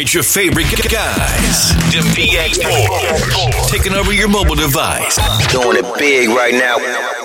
It's your favorite guys. Them PX4. Taking over your mobile device. Doing it big right now.